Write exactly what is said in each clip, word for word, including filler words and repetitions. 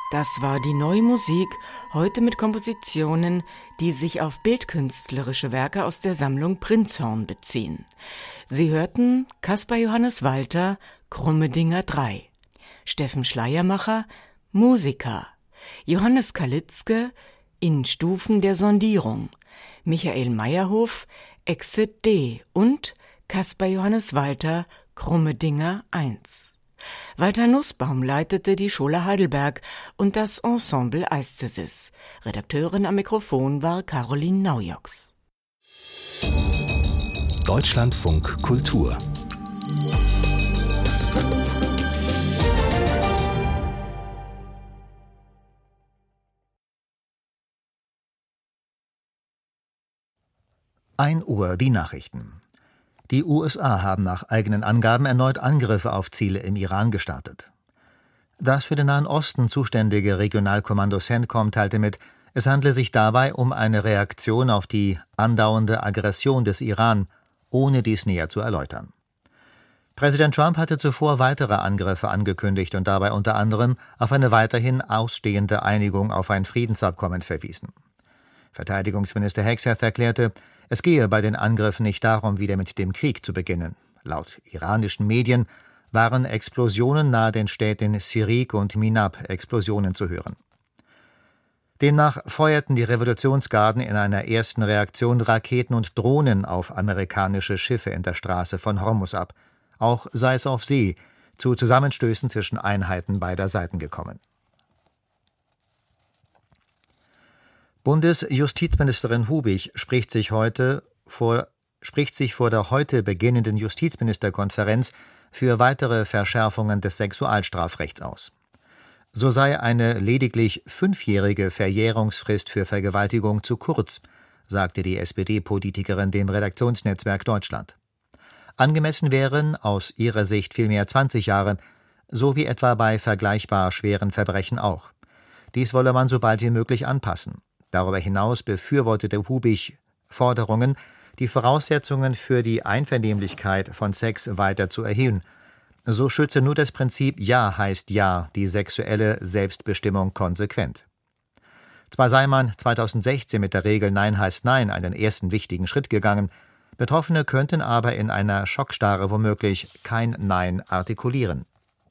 Das war die neue Musik, heute mit Kompositionen, die sich auf bildkünstlerische Werke aus der Sammlung Prinzhorn beziehen. Sie hörten Caspar Johannes Walter, Krummedinger drei, Steffen Schleiermacher, Musica, Johannes Kalitzke, In Stufen der Sondierung, Michael Meyerhof, Exit D und Caspar Johannes Walter, Krummedinger eins. Walter Nussbaum leitete die Schola Heidelberg und das Ensemble Aesthesis. Redakteurin am Mikrofon war Caroline Naujoks. Deutschlandfunk Kultur. ein Uhr die Nachrichten. Die U S A haben nach eigenen Angaben erneut Angriffe auf Ziele im Iran gestartet. Das für den Nahen Osten zuständige Regionalkommando CENTCOM teilte mit, es handle sich dabei um eine Reaktion auf die andauernde Aggression des Iran, ohne dies näher zu erläutern. Präsident Trump hatte zuvor weitere Angriffe angekündigt und dabei unter anderem auf eine weiterhin ausstehende Einigung auf ein Friedensabkommen verwiesen. Verteidigungsminister Hegseth erklärte, es gehe bei den Angriffen nicht darum, wieder mit dem Krieg zu beginnen. Laut iranischen Medien waren Explosionen nahe den Städten Sirik und Minab Explosionen zu hören. Demnach feuerten die Revolutionsgarden in einer ersten Reaktion Raketen und Drohnen auf amerikanische Schiffe in der Straße von Hormuz ab. Auch sei es auf See zu Zusammenstößen zwischen Einheiten beider Seiten gekommen. Bundesjustizministerin Hubig spricht sich heute vor, spricht sich vor der heute beginnenden Justizministerkonferenz für weitere Verschärfungen des Sexualstrafrechts aus. So sei eine lediglich fünfjährige Verjährungsfrist für Vergewaltigung zu kurz, sagte die S P D-Politikerin dem Redaktionsnetzwerk Deutschland. Angemessen wären aus ihrer Sicht vielmehr zwanzig Jahre, so wie etwa bei vergleichbar schweren Verbrechen auch. Dies wolle man so bald wie möglich anpassen. Darüber hinaus befürwortete Hubig Forderungen, die Voraussetzungen für die Einvernehmlichkeit von Sex weiter zu erhöhen. So schütze nur das Prinzip Ja heißt Ja die sexuelle Selbstbestimmung konsequent. Zwar sei man zweitausendsechzehn mit der Regel Nein heißt Nein einen ersten wichtigen Schritt gegangen, Betroffene könnten aber in einer Schockstarre womöglich kein Nein artikulieren.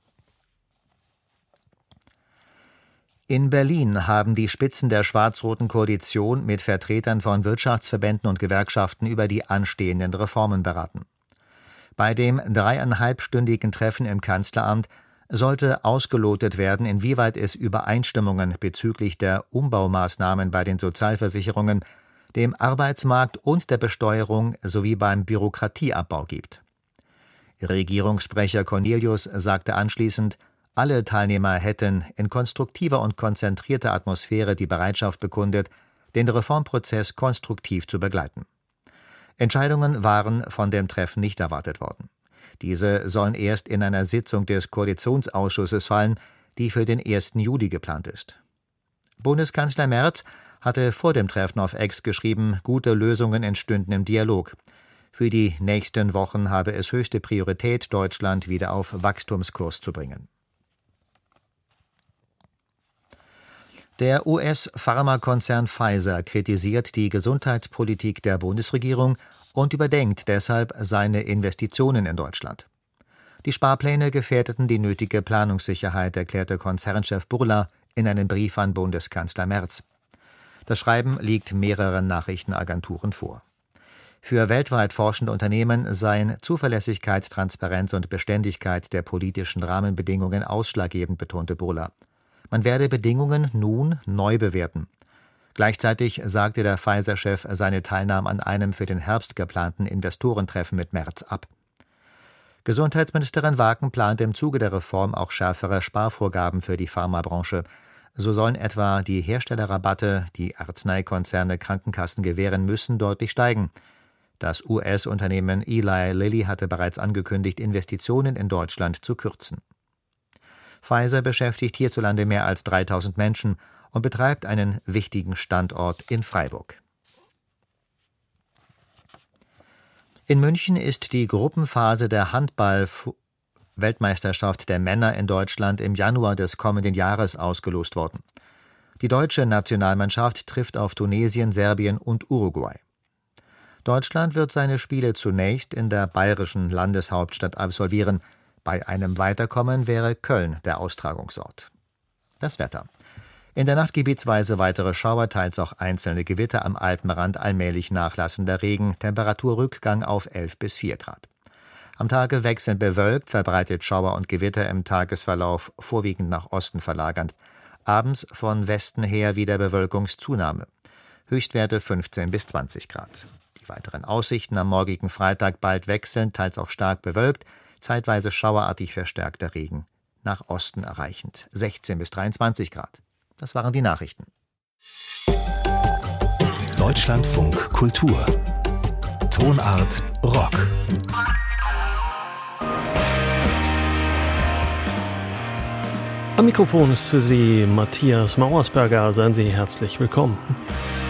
In Berlin haben die Spitzen der schwarz-roten Koalition mit Vertretern von Wirtschaftsverbänden und Gewerkschaften über die anstehenden Reformen beraten. Bei dem dreieinhalbstündigen Treffen im Kanzleramt sollte ausgelotet werden, inwieweit es Übereinstimmungen bezüglich der Umbaumaßnahmen bei den Sozialversicherungen, dem Arbeitsmarkt und der Besteuerung sowie beim Bürokratieabbau gibt. Regierungssprecher Cornelius sagte anschließend, alle Teilnehmer hätten in konstruktiver und konzentrierter Atmosphäre die Bereitschaft bekundet, den Reformprozess konstruktiv zu begleiten. Entscheidungen waren von dem Treffen nicht erwartet worden. Diese sollen erst in einer Sitzung des Koalitionsausschusses fallen, die für den ersten Juli geplant ist. Bundeskanzler Merz hatte vor dem Treffen auf X geschrieben, gute Lösungen entstünden im Dialog. Für die nächsten Wochen habe es höchste Priorität, Deutschland wieder auf Wachstumskurs zu bringen. Der U S-Pharmakonzern Pfizer kritisiert die Gesundheitspolitik der Bundesregierung und überdenkt deshalb seine Investitionen in Deutschland. Die Sparpläne gefährdeten die nötige Planungssicherheit, erklärte Konzernchef Burla in einem Brief an Bundeskanzler Merz. Das Schreiben liegt mehreren Nachrichtenagenturen vor. Für weltweit forschende Unternehmen seien Zuverlässigkeit, Transparenz und Beständigkeit der politischen Rahmenbedingungen ausschlaggebend, betonte Burla. Man werde Bedingungen nun neu bewerten. Gleichzeitig sagte der Pfizer-Chef seine Teilnahme an einem für den Herbst geplanten Investorentreffen mit Merz ab. Gesundheitsministerin Waken plante im Zuge der Reform auch schärfere Sparvorgaben für die Pharmabranche. So sollen etwa die Herstellerrabatte, die Arzneikonzerne Krankenkassen gewähren müssen, deutlich steigen. Das U S-Unternehmen Eli Lilly hatte bereits angekündigt, Investitionen in Deutschland zu kürzen. Pfizer beschäftigt hierzulande mehr als dreitausend Menschen und betreibt einen wichtigen Standort in Freiburg. In München ist die Gruppenphase der Handball Weltmeisterschaft der Männer in Deutschland im Januar des kommenden Jahres ausgelost worden. Die deutsche Nationalmannschaft trifft auf Tunesien, Serbien und Uruguay. Deutschland wird seine Spiele zunächst in der bayerischen Landeshauptstadt absolvieren. Bei einem Weiterkommen wäre Köln der Austragungsort. Das Wetter. In der Nacht gebietsweise weitere Schauer, teils auch einzelne Gewitter, am Alpenrand allmählich nachlassender Regen, Temperaturrückgang auf elf bis vier Grad. Am Tage wechselnd bewölkt, verbreitet Schauer und Gewitter im Tagesverlauf vorwiegend nach Osten verlagernd. Abends von Westen her wieder Bewölkungszunahme. Höchstwerte fünfzehn bis zwanzig Grad. Die weiteren Aussichten am morgigen Freitag bald wechselnd, teils auch stark bewölkt, zeitweise schauerartig verstärkter Regen. Nach Osten erreichend sechzehn bis dreiundzwanzig Grad. Das waren die Nachrichten. Deutschlandfunk Kultur. Tonart Rock. Am Mikrofon ist für Sie Matthias Mauersberger. Seien Sie herzlich willkommen.